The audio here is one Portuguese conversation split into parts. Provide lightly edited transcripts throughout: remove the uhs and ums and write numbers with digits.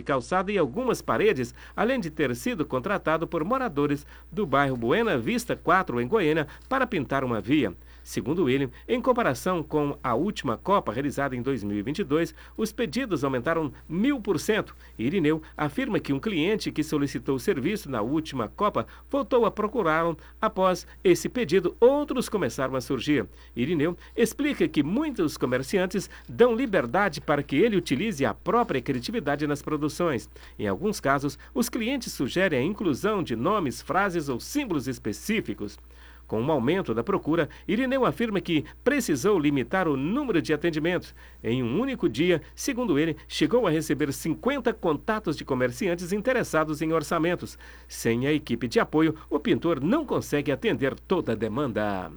calçada e algumas paredes, além de ter sido contratado por moradores do bairro Buena Vista 4, em Goiânia, para pintar uma via. Segundo ele, em comparação com a última Copa realizada em 2022, os pedidos aumentaram 1000%. Irineu afirma que um cliente que solicitou o serviço na última Copa voltou a procurá-lo. Após esse pedido, outros começaram a surgir. Irineu explica que muitos comerciantes dão liberdade para que ele utilize a própria criatividade nas produções. Em alguns casos, os clientes sugerem a inclusão de nomes, frases ou símbolos específicos. Com o aumento da procura, Irineu afirma que precisou limitar o número de atendimentos. Em um único dia, segundo ele, chegou a receber 50 contatos de comerciantes interessados em orçamentos. Sem a equipe de apoio, o pintor não consegue atender toda a demanda.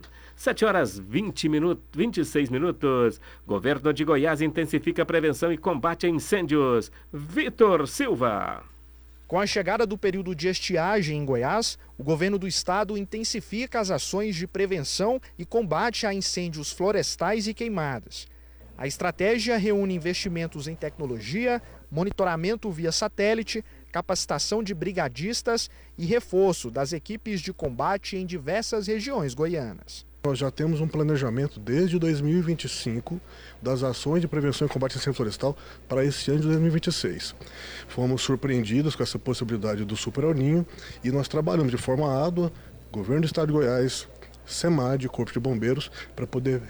7h26 minutos. Governo de Goiás intensifica a prevenção e combate a incêndios. Vitor Silva. Com a chegada do período de estiagem em Goiás, o governo do estado intensifica as ações de prevenção e combate a incêndios florestais e queimadas. A estratégia reúne investimentos em tecnologia, monitoramento via satélite, capacitação de brigadistas e reforço das equipes de combate em diversas regiões goianas. Nós já temos um planejamento desde 2025 das ações de prevenção e combate ao incêndio florestal para esse ano de 2026. Fomos surpreendidos com essa possibilidade do Super El Niño e nós trabalhamos de forma árdua, Governo do Estado de Goiás, SEMAD, Corpo de Bombeiros, para poder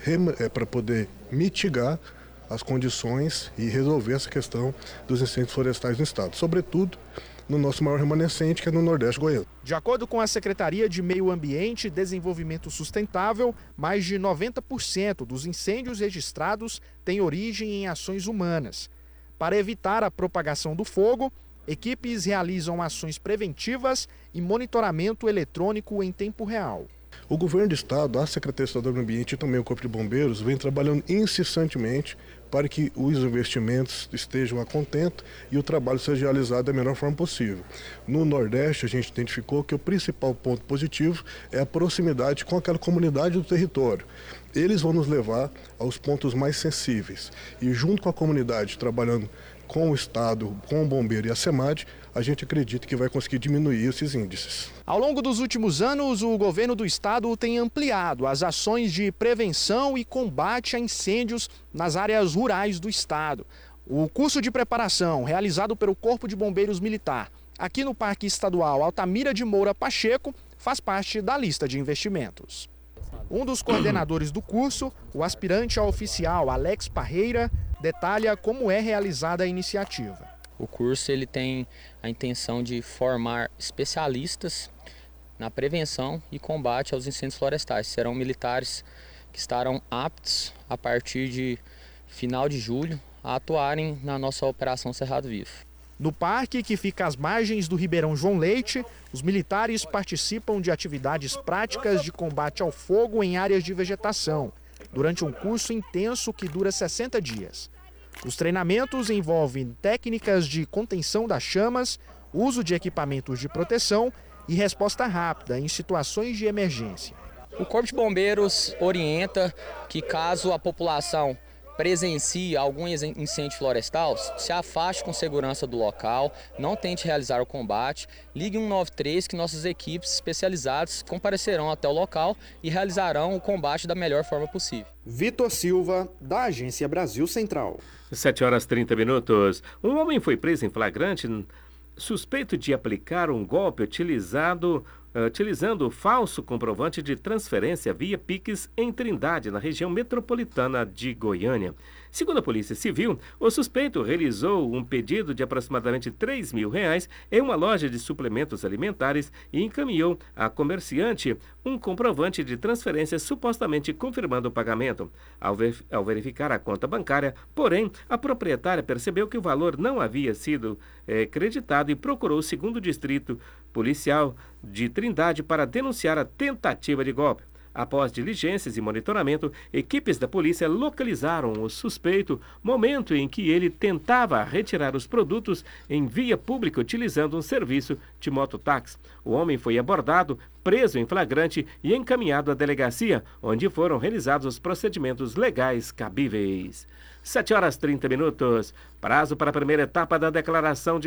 mitigar as condições e resolver essa questão dos incêndios florestais no estado, sobretudo no nosso maior remanescente, que é no Nordeste goiano. De acordo com a Secretaria de Meio Ambiente e Desenvolvimento Sustentável, mais de 90% dos incêndios registrados têm origem em ações humanas. Para evitar a propagação do fogo, equipes realizam ações preventivas e monitoramento eletrônico em tempo real. O Governo do Estado, a Secretaria Estadual do Ambiente e também o Corpo de Bombeiros vem trabalhando incessantemente para que os investimentos estejam a contento e o trabalho seja realizado da melhor forma possível. No Nordeste, a gente identificou que o principal ponto positivo é a proximidade com aquela comunidade do território. Eles vão nos levar aos pontos mais sensíveis e junto com a comunidade, trabalhando com o Estado, com o Bombeiro e a SEMAD, a gente acredita que vai conseguir diminuir esses índices. Ao longo dos últimos anos, o governo do estado tem ampliado as ações de prevenção e combate a incêndios nas áreas rurais do estado. O curso de preparação realizado pelo Corpo de Bombeiros Militar aqui no Parque Estadual Altamira de Moura Pacheco faz parte da lista de investimentos. Um dos coordenadores do curso, o aspirante a oficial Alex Parreira, detalha como é realizada a iniciativa. O curso ele tem a intenção de formar especialistas na prevenção e combate aos incêndios florestais. Serão militares que estarão aptos, a partir de final de julho, a atuarem na nossa Operação Cerrado Vivo. No parque, que fica às margens do Ribeirão João Leite, os militares participam de atividades práticas de combate ao fogo em áreas de vegetação, durante um curso intenso que dura 60 dias. Os treinamentos envolvem técnicas de contenção das chamas, uso de equipamentos de proteção e resposta rápida em situações de emergência. O Corpo de Bombeiros orienta que, caso a população presencie algum incêndio florestal, se afaste com segurança do local, não tente realizar o combate, ligue 193 que nossas equipes especializadas comparecerão até o local e realizarão o combate da melhor forma possível. Vitor Silva, da Agência Brasil Central. 7h30. Um homem foi preso em flagrante suspeito de aplicar um golpe utilizando o falso comprovante de transferência via Pix em Trindade, na região metropolitana de Goiânia. Segundo a Polícia Civil, o suspeito realizou um pedido de aproximadamente R$3.000 em uma loja de suplementos alimentares e encaminhou à comerciante um comprovante de transferência supostamente confirmando o pagamento. Ao verificar a conta bancária, porém, a proprietária percebeu que o valor não havia sido creditado e procurou o 2º Distrito Policial de Trindade para denunciar a tentativa de golpe. Após diligências e monitoramento, equipes da polícia localizaram o suspeito, momento em que ele tentava retirar os produtos em via pública utilizando um serviço de mototáxi. O homem foi abordado, preso em flagrante e encaminhado à delegacia, onde foram realizados os procedimentos legais cabíveis. 7h30. Prazo para a primeira etapa da declaração de